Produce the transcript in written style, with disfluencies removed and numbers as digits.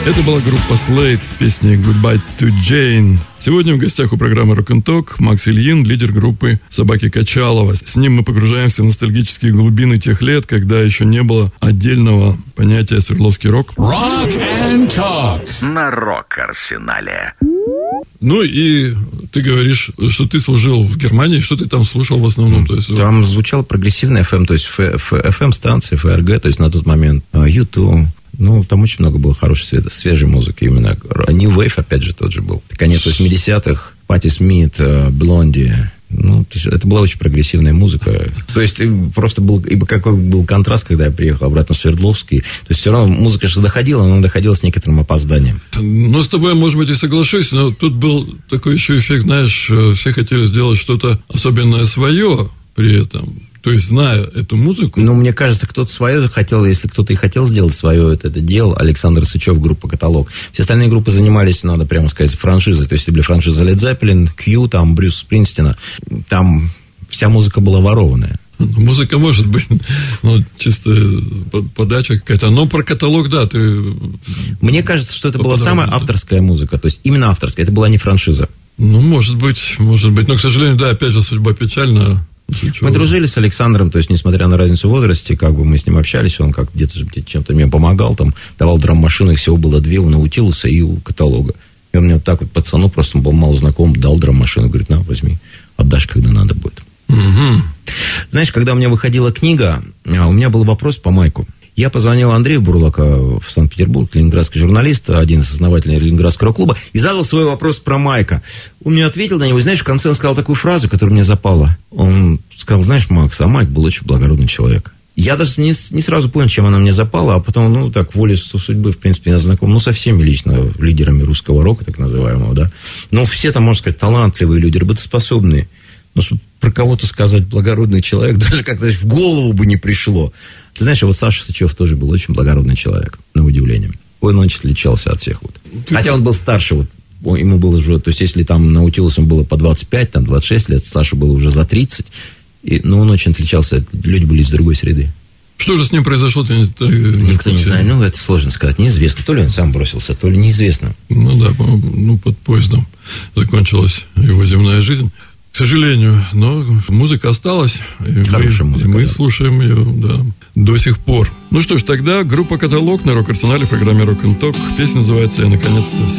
Это была группа Slade с песней «Goodbye to Jane». Сегодня в гостях у программы Rock and Talk Макс Ильин, лидер группы «Собаки Качалова». С ним мы погружаемся в ностальгические глубины тех лет, когда еще не было отдельного понятия «Свердловский рок». Rock and Talk на Рок-Арсенале. Ну и ты говоришь, что ты служил в Германии, что ты там слушал в основном? То есть, там звучал прогрессивный FM, то есть FM-станции, ФРГ, то есть на тот момент U2. Ну, там очень много было хорошей, свежей музыки именно. New Wave, опять же, тот же был. Конец 80-х, Патти Смит, Блонди. Ну, то есть это была очень прогрессивная музыка. То есть просто был, ибо какой был контраст, когда я приехал обратно в Свердловский. То есть все равно музыка же доходила, но она доходила с некоторым опозданием. Ну, с тобой, может быть, и соглашусь, но тут был такой еще эффект, знаешь, все хотели сделать что-то особенное свое при этом. То есть, зная эту музыку... Ну, мне кажется, кто-то свое хотел, если кто-то и хотел сделать свое, это делал Александр Сычев, группа «Каталог». Все остальные группы занимались, надо прямо сказать, франшизой. То есть, были франшиза Led Zeppelin, Q, там, Брюс Спрингстина. Там вся музыка была ворованная. Музыка может быть, ну, чисто подача какая-то. Но про «Каталог», да, ты... Мне кажется, что это была самая авторская музыка. То есть, именно авторская. Это была не франшиза. Ну, может быть. Но, к сожалению, да, опять же, судьба печальна. Мы дружили с Александром, то есть, несмотря на разницу в возрасте, как бы мы с ним общались, он как где-то же чем-то мне помогал, там, давал драм-машину, их всего было две, у Наутилуса и у Каталога. И он мне вот так вот пацану, просто он был мало знаком, дал драм-машину, говорит, на, возьми, отдашь, когда надо будет. Угу. Знаешь, когда у меня выходила книга, у меня был вопрос по майку. Я позвонил Андрею Бурлака в Санкт-Петербург, ленинградский журналист, один из основателей Ленинградского клуба, и задал свой вопрос про Майка. Он мне ответил на него, и, знаешь, в конце он сказал такую фразу, которая мне запала. Он сказал, знаешь, Макс, а Майк был очень благородный человек. Я даже не сразу понял, чем она мне запала, а потом, ну, так, волей судьбы, в принципе, я знаком, ну, со всеми лично лидерами русского рока, так называемого, да. Ну, все там, можно сказать, талантливые люди, работоспособные. Но чтобы про кого-то сказать благородный человек, даже как-то в голову бы не пришло. Ты знаешь, вот Саша Сычев тоже был очень благородный человек, на удивление. Он очень отличался от всех. Вот. Хотя он был старше, вот, ему было уже, то есть, если там Наутилусом было по 25, там, 26 лет, Саша было уже за 30, но он очень отличался, люди были из другой среды. Что же с ним произошло? Никто не знает, ну, это сложно сказать, неизвестно. То ли он сам бросился, то ли неизвестно. Ну, да, ну, под поездом закончилась его земная жизнь. К сожалению, но музыка осталась. Хорошая музыка. И мы слушаем ее, да, до сих пор. Ну что ж, тогда группа «Каталог» на Рок-Арсенале в программе Rock and Talk. Песня называется «Я наконец-то